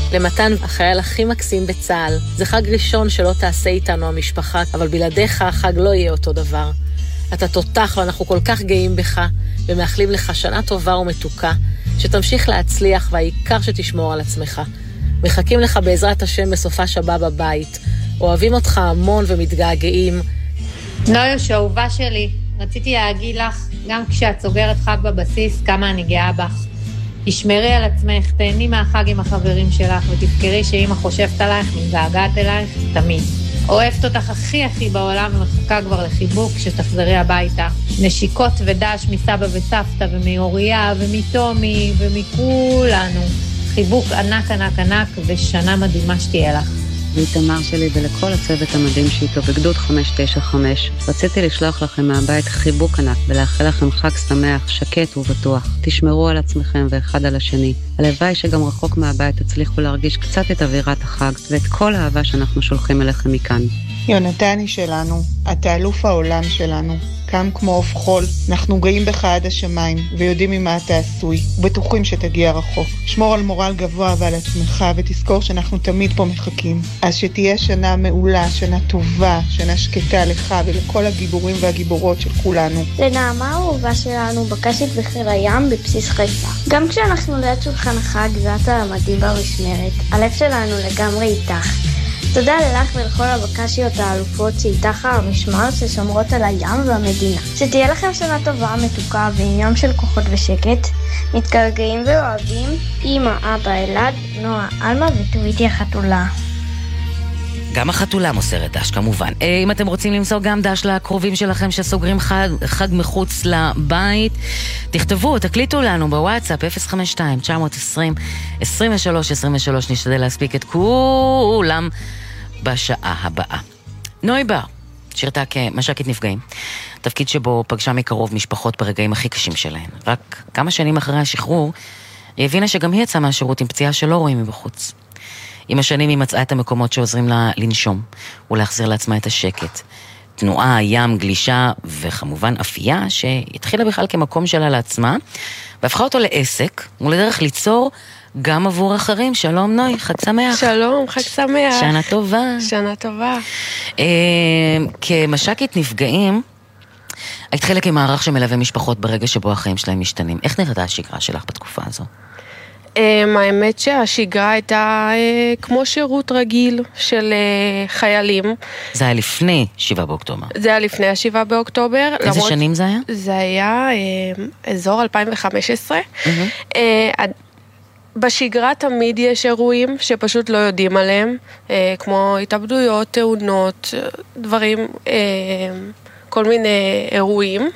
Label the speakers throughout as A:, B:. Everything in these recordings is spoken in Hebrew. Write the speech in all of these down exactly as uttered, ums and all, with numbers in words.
A: למתן החייל הכי מקסים בצה"ל. זה חג ראשון שלא תעשה איתנו המשפחה, אבל בלעדיך החג לא יהיה אותו דבר. אתה תותח ואנחנו כל כך גאים בך, ומאחלים לך שנה טובה ומתוקה, שתמשיך להצליח והעיקר שתשמור על עצמך. מחכים לך בעזרת השם בסופה שבה בבית. אוהבים אותך המון ומתגעגעים.
B: נויוש, אהובה שלי, רציתי להגיד לך, גם כשאת סוגרת חג בבסיס, כמה אני גאה בך. תשמרי על עצמך, תהני מהחג עם החברים שלך, ותזכרי שאמא חושבת עלייך, מתגעגעת אלייך, תמיד. אוהבת אותך הכי הכי בעולם, ומחכה כבר לחיבוק כשתחזרי הביתה. נשיקות ודש מסבא וסבתא, ומאוריה, ומתומי, ומכולנו. חיבוק ענק ענק ענק, ושנה מדהימה שתהיה לך.
C: ואיתמר שלי ולכל הצוות המדהים שאיתו בגדוד חמש תשע חמש. רציתי לשלוח לכם מהבית חיבוק ענק ולאחל לכם חג שמח, שקט ובטוח. תשמרו על עצמכם ואחד על השני. הלוואי שגם רחוק מהבית תצליחו להרגיש קצת את אווירת החג ואת כל האהבה שאנחנו שולחים אליכם מכאן.
D: יונתני שלנו, אתה אלוף העולם שלנו. קם כמו אוף חול, אנחנו גאים בך עד השמיים, ויודעים ממה אתה עשוי, ובטוחים שתגיע רחוק. שמור על מורל גבוה ועל עצמך, ותזכור שאנחנו תמיד פה מחכים. אז שתהיה שנה מעולה, שנה טובה, שנה שקטה לך ולכל הגיבורים והגיבורות של כולנו.
E: לנעמה האהובה שלנו בקשת בחיל הים בבסיס חיפה. גם כשאנחנו ליד שולחן החג, ואת המדהים במשמרת, הלב שלנו לגמרי איתך. תודה לך ולכל הבקשיות האלופות שאיתך המשמר ששומרות על הים והמדינה. שתהיה לכם שנה טובה, מתוקה ועם ים של כוחות ושקט, מתגעגעים ואוהבים, אמא, אבא, אלעד, נועה, אלמה וטוויטי החתולה.
F: גם החתולה מוסרת דש כמובן. אם אתם רוצים למסור גם דש לקרובים שלכם שסוגרים חג, חג מחוץ לבית, תכתבו, תקליטו לנו בוואטסאפ אפס חמש שתיים תשע עשרים עשרים ושלוש עשרים ושלוש. נשתדל להספיק את כולם בשעה הבאה. נוי בר שירתה כמש"קית נפגעים, תפקיד שבו פגשה מקרוב משפחות ברגעים הכי קשים שלהן. רק כמה שנים אחרי השחרור היא הבינה שגם היא יצאה מהשירות עם פציעה שלא רואים מבחוץ. עם השנים היא מצאה את המקומות שעוזרים לה לנשום ולהחזיר לעצמה את השקט. תנועה, ים, גלישה וכמובן אפייה שהתחילה בכלל כמקום שלה לעצמה והפכה אותו לעסק ולדרך ליצור גם עבור אחרים. שלום נוי, חג שמח.
G: שלום, חג שמח.
F: שנה טובה.
G: שנה טובה.
F: אה, כמש"קית נפגעים, היית חלק עם מערך שמלווה משפחות ברגע שבו החיים שלהם משתנים. איך נראתה השגרה שלך בתקופה הזו?
G: האמת שהשגרה הייתה כמו שירות רגיל של חיילים.
F: זה היה לפני שבעה באוקטובר.
G: זה היה לפני השבעה באוקטובר.
F: איזה שנים זה היה?
G: זה היה אזור אלפיים וחמש עשרה. בשגרה תמיד יש אירועים שפשוט לא יודעים עליהם, כמו התאבדויות, תאונות, דברים, כל מיני אירועים.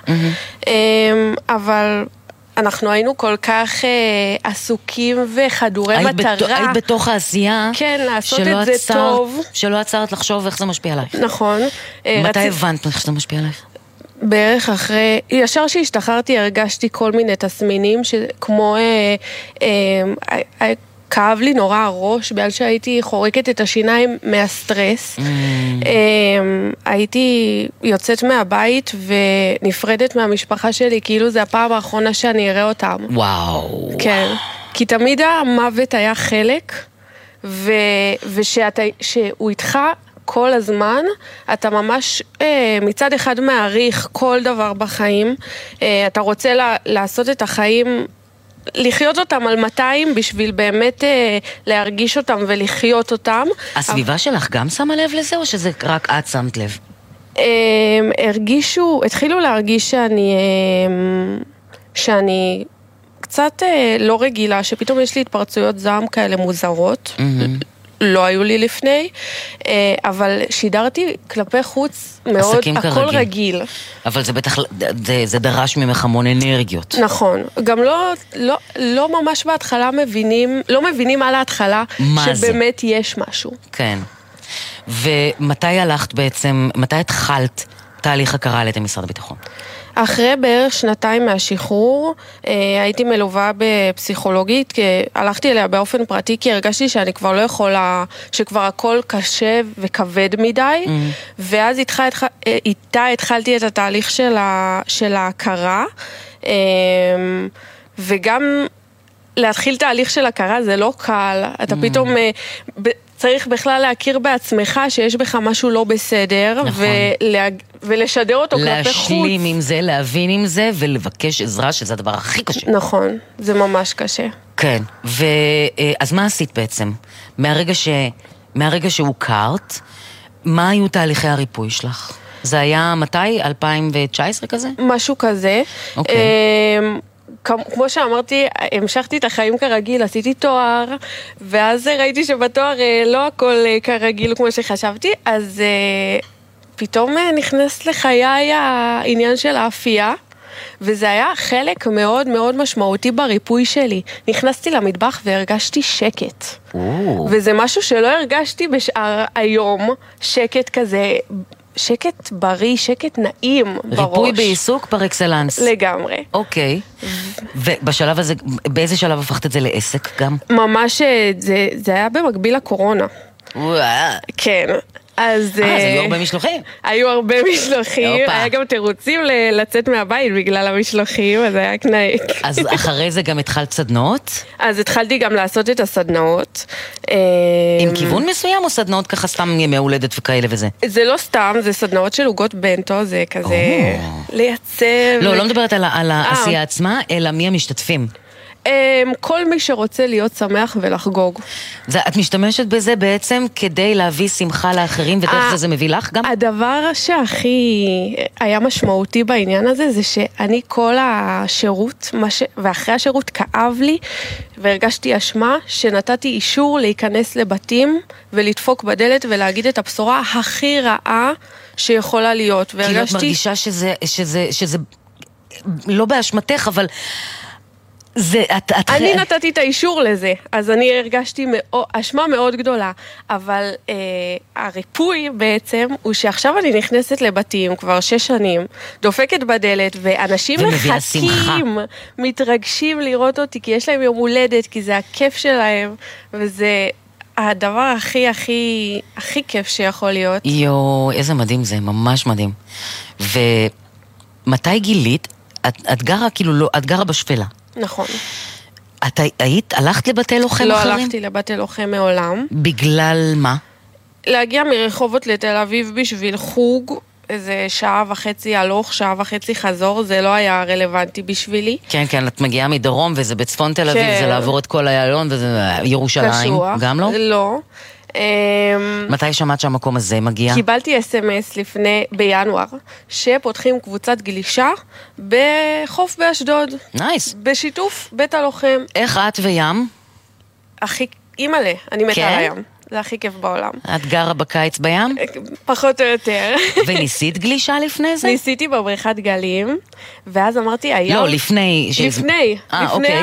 G: אבל אנחנו היינו כל כך אה, עסוקים וחדורי
F: היית
G: מטרה.
F: בת... היית בתוך העשייה.
G: כן, לעשות את זה
F: עצרת,
G: טוב.
F: שלא עצרת לחשוב איך זה משפיע עלייך.
G: נכון.
F: מתי רצ... הבנת איך זה משפיע עלייך?
G: בערך אחרי, ישר שהשתחררתי הרגשתי כל מיני תסמינים, כמו, אה, אה, אה, כאב לי נורא הראש, בגלל שהייתי חורקת את השיניים מהסטרס. Mm. אה, הייתי יוצאת מהבית ונפרדת מהמשפחה שלי, כאילו זה הפעם האחרונה שאני אראה אותם.
F: וואו.
G: כן, כי תמיד המוות היה חלק, ו, ושאתה, שהוא איתך כל הזמן, אתה ממש אה, מצד אחד מעריך כל דבר בחיים, אה, אתה רוצה לה, לעשות את החיים, לחיות אותם על מאתיים בשביל באמת אה, להרגיש אותם ולחיות אותם.
F: הסביבה אבל... שלך גם שמה לב לזה או שזה רק את שמת לב?
G: אה, הרגישו, התחילו להרגיש שאני, אה, שאני קצת אה, לא רגילה, שפתאום יש לי התפרצויות זעם כאלה מוזרות. Mm-hmm. לא היו לי לפני, אבל שידרתי כלפי חוץ מאוד, הכל רגיל.
F: אבל זה בטח, זה, זה דרש ממך המון אנרגיות.
G: נכון, גם לא, לא, לא ממש בהתחלה מבינים, לא מבינים על ההתחלה שבאמת זה? יש משהו. כן.
F: ומתי הלכת בעצם, מתי התחלת תהליך הכרה על ידי משרד הביטחון?
G: אחרי בערך שנתיים מהשחרור, הייתי מלווה בפסיכולוגית, כי הלכתי אליה באופן פרטי, כי הרגשתי שאני כבר לא יכולה, שכבר הכל קשה וכבד מדי, mm-hmm. ואז איתה, איתה התחלתי את התהליך של, ה, של ההכרה, וגם להתחיל תהליך של הכרה זה לא קל, אתה פתאום צריך בכלל להכיר בעצמך שיש בך משהו לא בסדר, ולשדר אותו כלפי חוץ.
F: להשלים עם זה, להבין עם זה, ולבקש עזרה, שזה הדבר הכי קשה.
G: נכון, זה ממש קשה.
F: כן, אז מה עשית בעצם? מהרגע ש... מהרגע שהוכרת, מה היו תהליכי הריפוי שלך? זה היה מתי? אלפיים תשע עשרה כזה?
G: משהו כזה.
F: אוקיי.
G: כמו שאמרתי, המשכתי את החיים כרגיל, עשיתי תואר, ואז ראיתי שבתואר לא הכל כרגיל כמו שחשבתי, אז פתאום נכנס לחיי העניין של האפייה, וזה היה חלק מאוד מאוד משמעותי בריפוי שלי. נכנסתי למטבח והרגשתי שקט. וזה משהו שלא הרגשתי בשאר היום, שקט כזה, שקט בריא, שקט נעים בראש.
F: ריפוי בעיסוק פר אקסלנס.
G: לגמרי.
F: אוקיי. ובשלב הזה, באיזה שלב הפכת את זה לעסק גם?
G: ממש, זה, זה היה במקביל לקורונה. כן. אז...
F: אה, אז היו הרבה משלוחים.
G: היו הרבה משלוחים, היה גם תירוצים לצאת מהבית בגלל המשלוחים, אז היה קנאי.
F: אז אחרי זה גם התחלת סדנאות?
G: אז התחלתי גם לעשות את הסדנאות.
F: עם כיוון מסוים או סדנאות ככה סתם ימי הולדת וכאלה וזה?
G: זה לא סתם, זה סדנאות של עוגות בנטו, זה כזה לייצב.
F: לא, לא מדברת על העשייה עצמה, אלא מי המשתתפים.
G: כל מי שרוצה להיות שמח ולחגוג.
F: את משתמשת בזה בעצם כדי להביא שמחה לאחרים, ודרך זה זה מביא לך גם?
G: הדבר שהכי היה משמעותי בעניין הזה, זה שאני כל השירות, ואחרי השירות כאב לי, והרגשתי אשמה, שנתתי אישור להיכנס לבתים, ולדפוק בדלת ולהגיד את הבשורה הכי רעה שיכולה להיות.
F: כאילו את מרגישה שזה, שזה, שזה לא באשמתך, אבל... זה, את, את...
G: אני נתתי את האישור לזה, אז אני הרגשתי מאוד, אשמה מאוד גדולה, אבל אה, הריפוי בעצם הוא שעכשיו אני נכנסת לבתים כבר שש שנים, דופקת בדלת, ואנשים מחכים, מתרגשים לראות אותי, כי יש להם יום הולדת, כי זה הכיף שלהם, וזה הדבר הכי הכי הכי כיף שיכול להיות.
F: יו, איזה מדהים זה, ממש מדהים. ומתי גילית, את, את גרה כאילו לא, את גרה בשפלה.
G: נכון.
F: את היית, הלכת לבתי לוחם
G: לא
F: אחרים?
G: לא הלכתי לבתי לוחם מעולם.
F: בגלל מה?
G: להגיע מרחובות לתל אביב בשביל חוג, איזה שעה וחצי הלוך, שעה וחצי חזור, זה לא היה רלוונטי בשבילי.
F: כן, כן, את מגיעה מדרום וזה בצפון תל אביב, זה לעבור את כל איילון וזה ירושלים.
G: קשוח.
F: גם לא?
G: לא.
F: מתי שמעת שהמקום הזה מגיע?
G: קיבלתי אס אם אס לפני, בינואר, שפותחים קבוצת גלישה בחוף באשדוד.
F: נייס.
G: בשיתוף בית הלוחם.
F: איך את וים?
G: הכי, אימא'לה, אני מתה על הים. זה הכי כיף בעולם.
F: את גרה בקיץ בים?
G: פחות או יותר.
F: וניסית גלישה לפני זה?
G: ניסיתי בבריכת גלים, ואז אמרתי, הים...
F: לא, לפני...
G: לפני.
F: אה, אוקיי.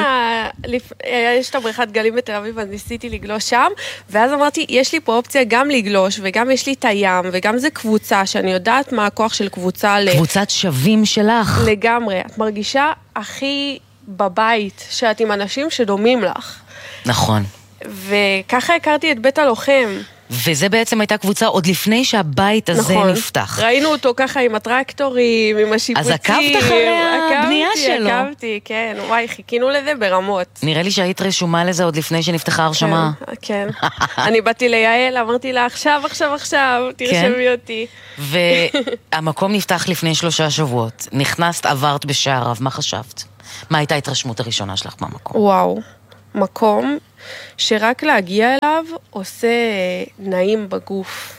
G: יש את הבריכת גלים בתל אביב, אז ניסיתי לגלוש שם, ואז אמרתי, יש לי פה אופציה גם לגלוש, וגם יש לי את הים, וגם זה קבוצה, שאני יודעת מה הכוח של קבוצה ל...
F: קבוצת שווים שלך.
G: לגמרי. את מרגישה הכי בבית, שאת עם אנשים שדומים לך.
F: נכון.
G: וככה הכרתי את בית הלוחם.
F: וזה בעצם הייתה קבוצה עוד לפני שהבית הזה
G: נכון.
F: נפתח.
G: ראינו אותו ככה עם הטרקטורים, עם השיפוצים.
F: אז עקבת אחרי הבנייה שלו.
G: עקבתי, עקבתי, כן. וואי, חיכינו לזה ברמות.
F: נראה לי שהיית רשומה לזה עוד לפני שנפתחה הרשמה.
G: כן, כן. אני באתי ליעל, אמרתי לה, עכשיו, עכשיו, עכשיו, תרשמי אותי.
F: והמקום נפתח לפני שלושה שבועות. נכנסת, עברת בשעריו, מה חשבת? מה הייתה ההתרשמות הראשונה שלך מהמקום?
G: וואו, מקום שרק להגיע אליו עושה נעים בגוף.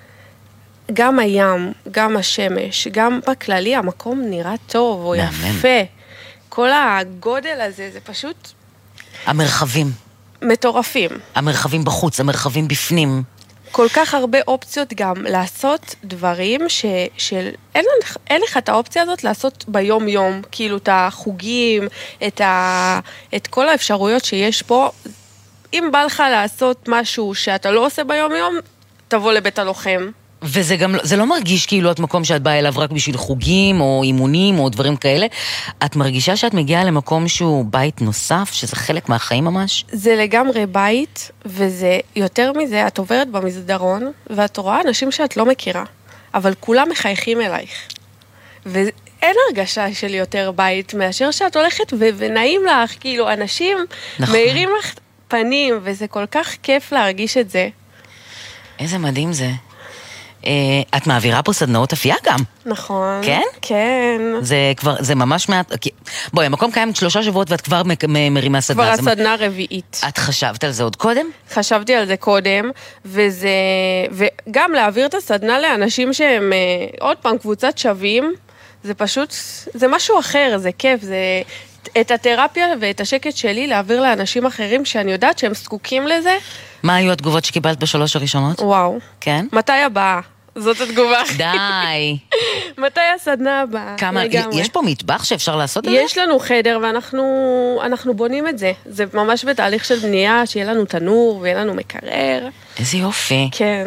G: גם הים, גם השמש, גם בכללי המקום נראה טוב או יפה. כל הגודל הזה, זה פשוט...
F: המרחבים.
G: מטורפים.
F: המרחבים בחוץ, המרחבים בפנים.
G: כל כך הרבה אופציות גם לעשות דברים ש, של, אין, אין לך את האופציה הזאת לעשות ביום יום, כאילו את החוגים, את, ה, את כל האפשרויות שיש פה. אם בא לך לעשות משהו שאתה לא עושה ביום יום, תבוא לבית הלוחם.
F: וזה גם, זה לא מרגיש כאילו את מקום שאת באה אליו רק בשביל חוגים או אימונים או דברים כאלה. את מרגישה שאת מגיעה למקום שהוא בית נוסף, שזה חלק מהחיים ממש?
G: זה לגמרי בית, וזה יותר מזה, את עוברת במסדרון, ואת רואה אנשים שאת לא מכירה, אבל כולם מחייכים אלייך. ו- אין הרגשה של יותר בית מאשר שאת הולכת ו- ונעים לך, כאילו אנשים נכון. מאירים לך פנים, וזה כל כך כיף להרגיש את זה.
F: איזה מדהים זה. את מעבירה פה סדנאות אפייה גם.
G: נכון.
F: כן?
G: כן.
F: זה כבר, זה ממש מעט, בואי, המקום קיים שלושה שבועות ואת כבר מרימה סדנה.
G: כבר הסדנה הרביעית.
F: את חשבת על זה עוד קודם?
G: חשבתי על זה קודם, וזה, וגם להעביר את הסדנה לאנשים שהם, עוד פעם, קבוצת שווים, זה פשוט, זה משהו אחר, זה כיף, זה את התרפיה ואת השקט שלי להעביר לאנשים אחרים שאני יודעת שהם זקוקים לזה.
F: מה היו התגובות שקיבלת בשלוש הראשונות?
G: וואו.
F: כן?
G: מתי הבאה? זאת התגובה.
F: די.
G: מתי הסדנה הבאה?
F: כמה, יש פה מטבח שאפשר לעשות את זה?
G: יש לנו חדר ואנחנו אנחנו בונים את זה. זה ממש בתהליך של בנייה, שיהיה לנו תנור ויהיה לנו מקרר.
F: איזה יופי.
G: כן.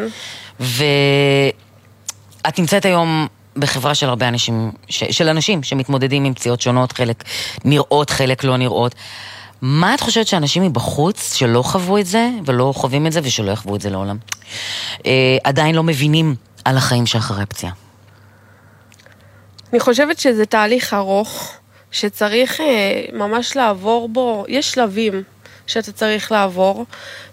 F: ואת נמצאת היום בחברה של הרבה אנשים, של אנשים שמתמודדים עם פציעות שונות, חלק נראות, חלק לא נראות. מה את חושבת שאנשים מבחוץ שלא חוו את זה ולא חווים את זה ושלא יחוו את זה לעולם? אה, עדיין לא מבינים על החיים שאחרי פציעה.
G: אני חושבת שזה תהליך ארוך שצריך אה, ממש לעבור בו, יש שלבים שאתה צריך לעבור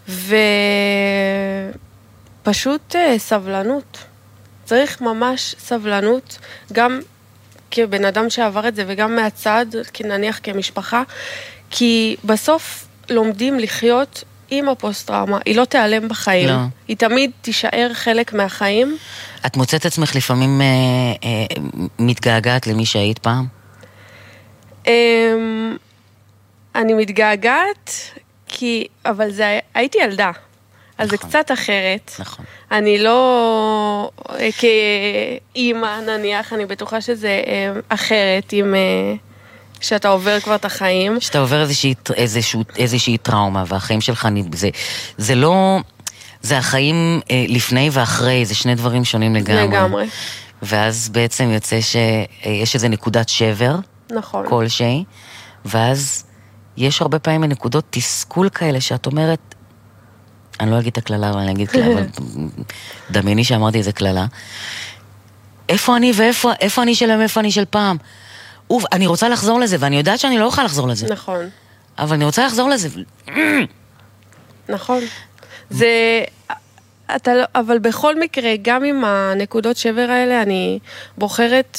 G: ופשוט אה, סבלנות. צריך ממש סבלנות, גם כבן אדם שעבר את זה וגם מהצד, נניח כמשפחה, כי בסוף לומדים לחיות עם הפוסט-טראומה, היא לא תיעלם בחיים, לא. היא תמיד תישאר חלק מהחיים.
F: את מוצאת עצמך לפעמים אה, אה, מתגעגעת למי שהיית פעם?
G: אה, אני מתגעגעת, כי, אבל זה, הייתי ילדה, אז נכון. זה קצת אחרת.
F: נכון.
G: אני לא, כאימא נניח, אני בטוחה שזה אה, אחרת עם... אה, שאתה עובר כבר את החיים.
F: שאתה עובר איזושהי, איזושהי, איזושהי טראומה, והחיים שלך, זה, זה לא, זה החיים לפני ואחרי, זה שני דברים שונים לגמרי.
G: לגמרי.
F: ואז בעצם יוצא שיש איזו נקודת שבר,
G: נכון.
F: כלשהי, ואז יש הרבה פעמים נקודות תסכול כאלה, שאת אומרת, אני לא אגיד את הכללה, אבל אני אגיד כללה, אבל דמייני שאמרתי איזה כללה, איפה אני ואיפה, איפה אני שלהם, איפה אני של פעם? אוף, אני רוצה לחזור לזה, ואני יודעת שאני לא אוכל לחזור לזה.
G: נכון.
F: אבל אני רוצה לחזור לזה.
G: נכון. זה, אתה לא, אבל בכל מקרה, גם עם הנקודות שבר האלה, אני בוחרת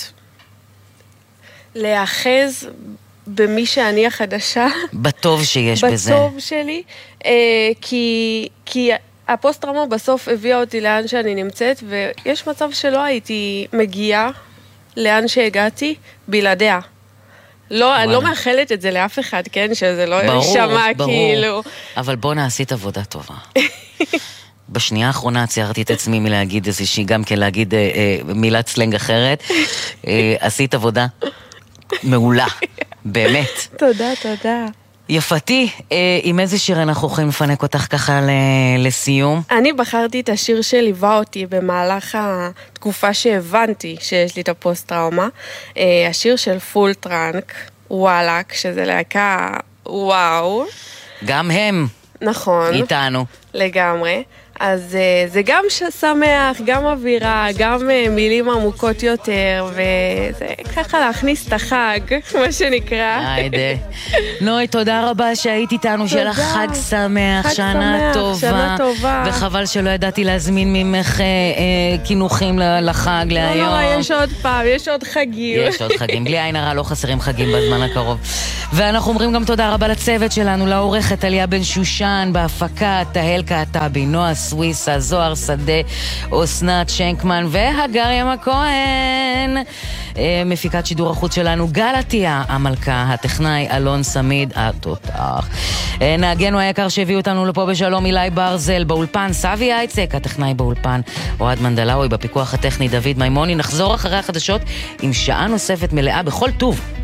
G: להאחז במי שאני החדשה.
F: בטוב שיש בזה.
G: בטוב שלי, כי, כי הפוסט-טראומה בסוף הביאה אותי לאן שאני נמצאת, ויש מצב שלא הייתי מגיעה, לאן שהגעתי, בלעדיה. לא, אני לא מאחלת את זה לאף אחד, כן? שזה לא יישמע כאילו.
F: אבל בוא נעשית עבודה טובה. בשנייה האחרונה ציירתי את עצמי מלהגיד איזושהי, גם כן להגיד מילת סלנג אחרת. עשית עבודה מעולה, באמת.
G: תודה, תודה.
F: יפתי, עם איזה שיר אנחנו יכולים לפנק אותך ככה לסיום?
G: אני בחרתי את השיר שליווה אותי במהלך התקופה שהבנתי שיש לי את הפוסט-טראומה. השיר של פול טראנק, וואלק, שזה להקה וואו.
F: גם הם.
G: נכון.
F: איתנו. לגמרי.
G: אז זה גם שמח, גם אווירה, גם מילים עמוקות יותר, וזה ככה להכניס את החג, מה שנקרא.
F: היידה. נוי, תודה רבה שהיית איתנו, שיהיה לך חג שמח,
G: חג
F: שנה
G: שמח,
F: טובה.
G: שנה טובה.
F: וחבל שלא ידעתי להזמין ממך כינוכים לחג להיום.
G: לא נורא, יש עוד פעם, יש עוד חגים.
F: יש עוד חגים, בלי עין הרע, לא חסרים חגים בזמן הקרוב. ואנחנו אומרים גם תודה רבה לצוות שלנו, לעורכת אליה בן שושן, בהפקה, תהל קעטבי, נועה סוויסה, זוהר שדה, אסנת שנקמן והגר ימה כהן. מפיקת שידור החוץ שלנו גל עטיה המלכה, הטכנאי אלון סמיד התותח. נהגנו היקר שהביאו אותנו לפה בשלום אילי ברזל, באולפן סבי אייצק, הטכנאי באולפן אוהד מנדלאוי, בפיקוח הטכני דוד מימוני. נחזור אחרי החדשות עם שעה נוספת מלאה בכל טוב.